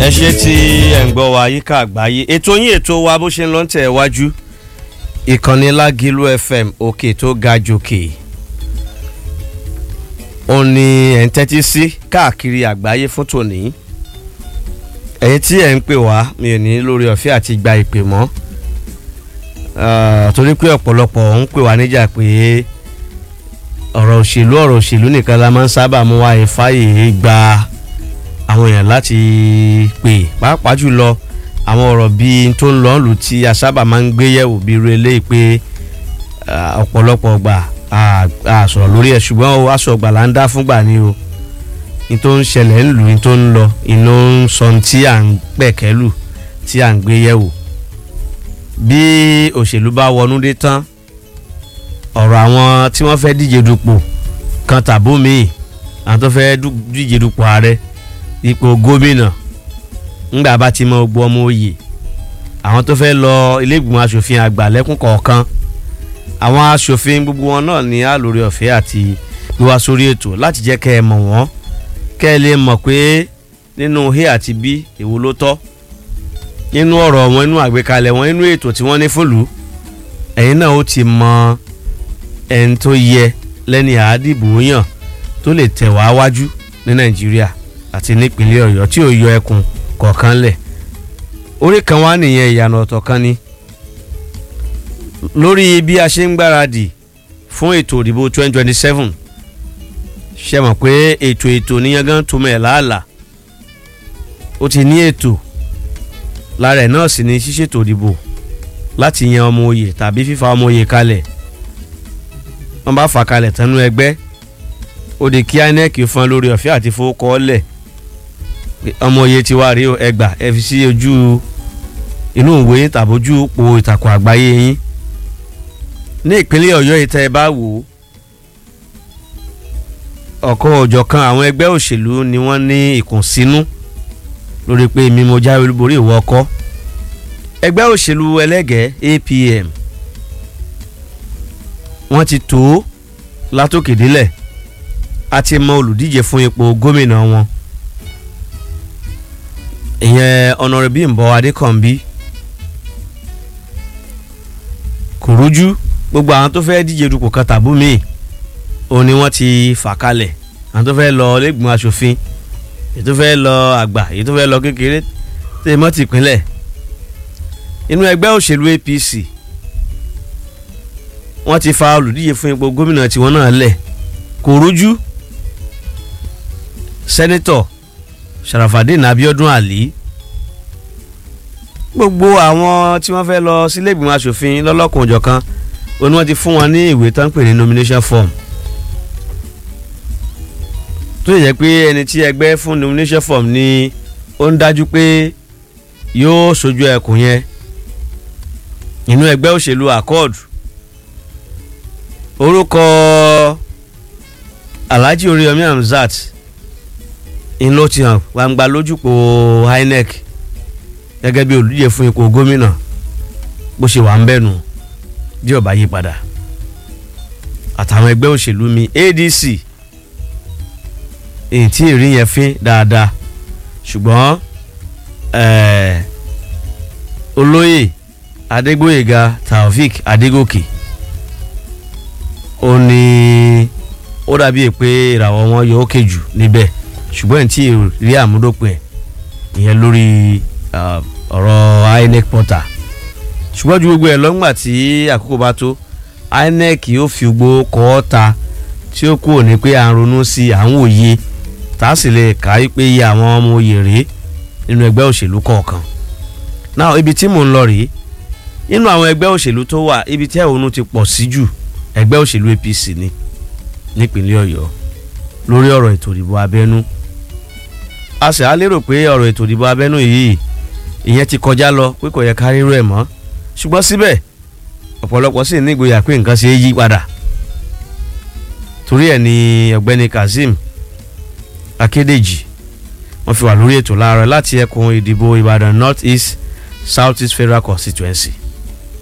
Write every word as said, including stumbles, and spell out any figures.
ẹ ṣe tí ẹ̀ ń gbọ́ wa yíká àgbáyé ètò yín ètò wa bó ṣe ń lọ ń tẹ̀ wájú ìkànnì Lágìlú F M òkè tó ga jòkè ó ní ẹ̀ ń tẹ́tí sí káàkiri àgbáyé fún tòní ẹ̀yin tí ẹ̀ ń pè wá mi ò ní lórí ọ̀fẹ́ àti gba ìpè mọ́ torí pé ọ̀pọ̀lọpọ̀ ń pè wá níjà pé ọ̀rọ̀ òṣèlú ọ̀rọ̀ òṣèlú nìkan la máa ń sábà mú wá ìfáyè gba àwọn èèyàn láti pè pàápàá jùlọ àwọn ọ̀rọ̀ bíi tó ń lọ lù tí a sábà máa ń gbé yẹ̀wò bíi irú eléyìí pé ọ̀pọ̀lọpọ̀ gbà a sọ̀rọ̀ lórí ẹ̀ ṣùgbọ́n aṣọ ọgbà là ń dá fúngbà ni o ní tó ń ṣẹlẹ̀ ń lù ní tó ń lọ iná ń sọ tí à ń pẹ̀kẹ́ lù tí à ń gbé yẹ̀wò bí òṣèlú bá wọnú dé tán ọ̀rọ̀ àwọn tí wọ́n fẹ́ díje dupò kan tàbó míì àwọn tó fẹ́ díje dupò ààrẹ ipò gómìnà ńgbà bá ti mọ gbọ́ ọmọ òye àwọn tó fẹ́ lọ ilé ìgbìmọ̀ asòfin àgbà lẹ́kùn kọ̀ọ̀kan àwọn asòfin gbogbo wọn náà ní àlórí ọ̀fẹ́ àti wíwá sórí ètò láti jẹ́ kẹ́ ẹ mọ̀ wọ́n kẹ́ ẹ lè mọ̀ pé nínú a àti b èwo ló tọ́ nínú ọ̀rọ̀ wọn nínú àgbékalẹ̀ wọn nínú ètò tí wọ́n ní fúnlùú ẹ̀yin náà ó ti mọ ẹni tó yẹ lẹ́ni àádìbò yàn tó lè tẹ̀ wá wájú ní Nàìjíríà àti nípínlẹ̀ Ọ̀yọ́ tí ò yọ ẹkùn kọ̀ọ̀kan lẹ̀ orí kan wá nìyẹn ìyànà ọ̀tọ̀ kan ni lórí bí a ṣe ń gbáradì fún ètò ìdìbò twenty twenty seven ṣe mọ̀ pé ètò ètò níyangán tó mẹ́ làálàá ó ti ní ètò lára ẹ̀ náà sì ni ṣíṣètò ìdìbò láti yan ọmọ oyè tàbí fífa ọmọ oyè kalẹ̀ wọ́n bá fà kalẹ̀ tánú ẹgbẹ́ ó di kí I N E C fún lórí ọ̀fẹ́ àti fowókọ́ọ́lẹ̀ ọmọ oyè ti wá rí ẹgbà ẹ fi sí ojú inú ìwé yín tàbí ojú òpó ìtàkùn àgbáyé yín ní ìpínlẹ̀ Ọ̀yọ́ ìtẹ́ ẹ bá wò ó ọ̀kan òjọ̀kan àwọn ẹgbẹ́ òṣèlú ni wọ́n ní ìkùnsínú lórí pé mi mo jáwé olúborí ìwọ ọkọ́ ẹgbẹ́ òṣèlú ẹlẹ́gẹ̀ẹ́ A P M wọ́n ti tó látòkè délẹ̀ àti mọ olùdíje fún ipò gómìnà wọn ìyẹn Honorable Bímbọ́ Adékànbí kò rújú gbogbo àwọn tó fẹ́ díje dupò kan tàbí míì òun ni wọ́n ti fà kalẹ̀ àwọn tó fẹ́ lọ lẹ́gbọ̀n aṣòfin èyí tó fẹ́ lọ àgbà èyí tó fẹ́ lọ kékeré tẹ́ mọ́ tìpínlẹ̀ inú ẹgbẹ́ òṣèlú A P C wọ́n ti fa olùdíje fún ipò gómìnà tiwọn náà lẹ̀ kò rújú sẹ́nẹ́tọ̀ Sharafadeen Abiodun Ali gbogbo àwọn tí wọ́n fẹ́ lọ sílé ìgbìmọ̀ asòfin lọ́lọ́kùn òjọ̀kan ó ní wọ́n ti fún wọn ní ìwé tán pè ní nomination form tó yẹ pé ẹni tí ẹgbẹ́ fún nomination form ni ó ń dájú pé yóò ṣojú ẹkùn yẹn nínú ẹgbẹ́ òṣèlú Accord orúkọ Alhaji Oríyọmí Hamzat ń ló ti hàn gbangba lójúpọ̀ I N E C gẹ́gẹ́ bí olùdíje fún ipò gómìnà bó ṣe wà ń bẹ̀nu bí ó bá yí padà àtàwọn ẹgbẹ́ òṣèlú mi A D C èyí tí ìrí yẹn fín dáadáa ṣùgbọ́n olóyè Adégbóyèga Taofik Adégòkè ó ní ó dàbí pé ìràwọ̀ wọn yóò kejù níbẹ̀ ṣùgbọ́n ẹ̀ tí rí àmúdópin ìyẹn lórí ọ̀rọ̀ I N E C portal ṣùgbọ́n ju gbogbo ẹ̀ lọ́ngbà tí àkókò bá tó I N E C yóò fi gbó kọ́ ta tí ó kúrò ní pé à ń ronú sí à ń wòye tá a sì lè kà í pé iye àwọn ọmọ oyè rèé nínú ẹgbẹ́ òṣèlú kọ̀ọ̀kan náà ibi tí mò ń lọ rèé nínú àwọn ẹgbẹ́ òṣèlú tó wà ibi tí ẹ̀hónú ti pọ̀ sí jù ẹgbẹ́ òṣèlú A P C ni nípínlẹ̀ Ọ̀yọ́ lórí ọ̀rọ̀ ètò ìdìbò abẹ́nú a sì á lérò pé ọ̀rọ̀ ètò ìdìbò abẹ́nú yìí ìyẹn ti kọjá lọ pé kò yẹ ká rírò ẹ̀ mọ́ ṣùgbọ́n síbẹ̀ ọ̀pọ̀lọpọ̀ sì ní ìgboyà pé nǹkan ṣe é yí padà torí ẹ̀ ni ọ̀gbẹ́ni Kazeem Akédèjì wọ́n fi wà lórí ètò láàárọ̀ láti ẹkùn ìdìbò Ìbàdàn North East South East Federal Constituency.